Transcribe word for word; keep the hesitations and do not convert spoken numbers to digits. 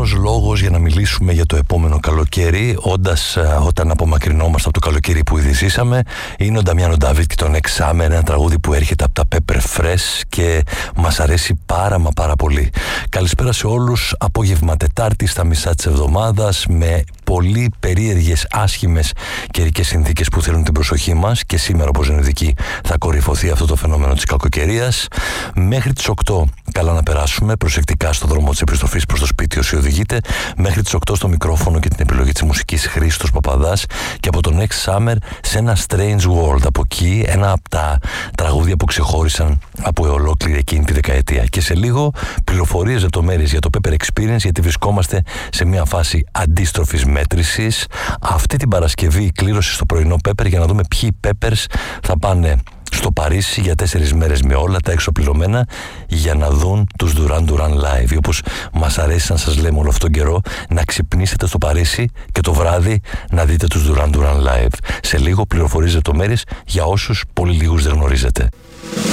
απίθανος λόγος για να μιλήσουμε για το επόμενο καλοκαίρι, όντας όταν απομακρυνόμαστε από το καλοκαίρι που ήδη ζήσαμε. Είναι ο Νταμιάνο Ντάβιτ και το Next Summer, ένα τραγούδι που έρχεται από τα Pepper Fresh και μας αρέσει πάρα μα πάρα πολύ. Καλησπέρα σε όλους. Απόγευμα Τετάρτη στα μισά της εβδομάδας, με πολύ περίεργες, άσχημες καιρικές συνθήκες που θέλουν την προσοχή μας, και σήμερα, όπως είναι ειδική, θα κορυφωθεί αυτό το φαινόμενο της κακοκαιρίας. Μέχρι τις οκτώ καλά να περάσουμε προσεκτικά στο δρόμο της επιστροφής προς το σπίτι όσοι οδηγείτε. Μέχρι τις οκτώ στο μικρόφωνο και την επιλογή της μουσικής Χρήστος Παπαδάς, και από το Next Summer σε ένα Strange World. Από εκεί ένα από τα τραγούδια που ξεχώρισαν από ολόκληρη εκείνη τη δεκαετία. Και σε λίγο πληροφορίες, λεπτομέρειες για το Pepper Experience, γιατί βρισκόμαστε σε μια φάση αντίστροφης μέτρησης. Αυτή την Παρασκευή κλήρωση στο πρωινό Pepper για να δούμε ποιοι Peppers θα πάνε στο Παρίσι για τέσσερις μέρες με όλα τα εξοπλισμένα για να δουν τους Duran Duran live. Ή όπως μας αρέσει να σας λέμε όλο αυτόν τον καιρό, να ξυπνήσετε στο Παρίσι και το βράδυ να δείτε τους Duran Duran live. Σε λίγο πληροφορίες, λεπτομέρειες για όσους πολύ λίγους δεν γνωρίζετε.